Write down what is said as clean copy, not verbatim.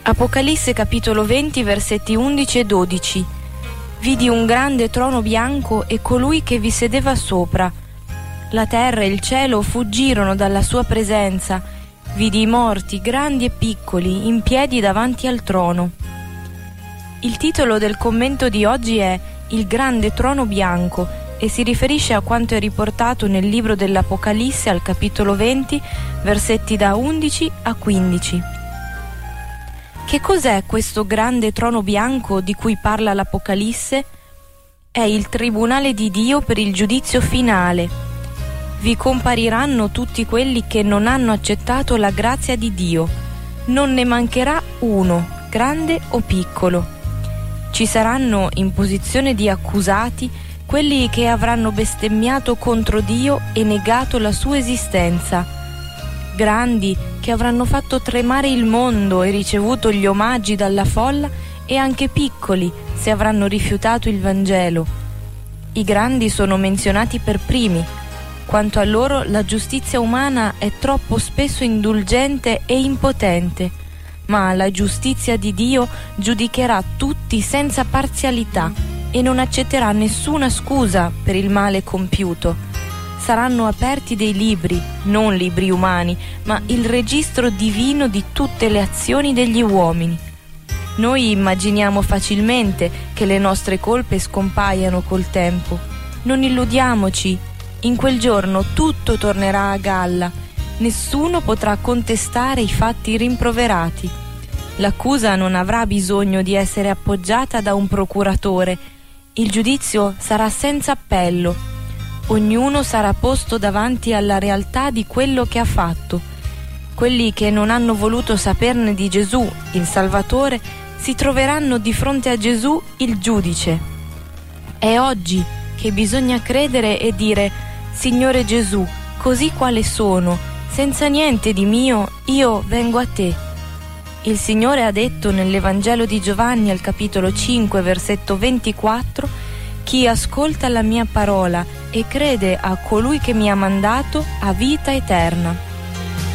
Apocalisse capitolo 20 versetti 11 e 12. Vidi un grande trono bianco e colui che vi sedeva sopra. La terra e il cielo fuggirono dalla sua presenza. Vidi i morti, grandi e piccoli, in piedi davanti al trono. Il titolo del commento di oggi è Il grande trono bianco e si riferisce a quanto è riportato nel libro dell'Apocalisse al capitolo 20, versetti da 11 a 15. Che cos'è questo grande trono bianco di cui parla l'Apocalisse? È il tribunale di Dio per il giudizio finale. Vi compariranno tutti quelli che non hanno accettato la grazia di Dio. Non ne mancherà uno, grande o piccolo. Ci saranno in posizione di accusati quelli che avranno bestemmiato contro Dio e negato la sua esistenza. Grandi che avranno fatto tremare il mondo e ricevuto gli omaggi dalla folla, e anche piccoli se avranno rifiutato il Vangelo. I grandi sono menzionati per primi. Quanto a loro, la giustizia umana è troppo spesso indulgente e impotente, ma la giustizia di Dio giudicherà tutti senza parzialità e non accetterà nessuna scusa per il male compiuto. Saranno aperti dei libri, non libri umani, ma il registro divino di tutte le azioni degli uomini. Noi immaginiamo facilmente che le nostre colpe scompaiano col tempo. Non illudiamoci, in quel giorno tutto tornerà a galla. Nessuno potrà contestare i fatti rimproverati. L'accusa non avrà bisogno di essere appoggiata da un procuratore. Il giudizio sarà senza appello. Ognuno sarà posto davanti alla realtà di quello che ha fatto. Quelli che non hanno voluto saperne di Gesù, il Salvatore, si troveranno di fronte a Gesù, il giudice. È oggi che bisogna credere e dire: Signore Gesù, così quale sono, senza niente di mio, io vengo a te. Il Signore ha detto nell'Evangelo di Giovanni al capitolo 5 versetto 24: chi ascolta la mia parola e crede a colui che mi ha mandato ha vita eterna.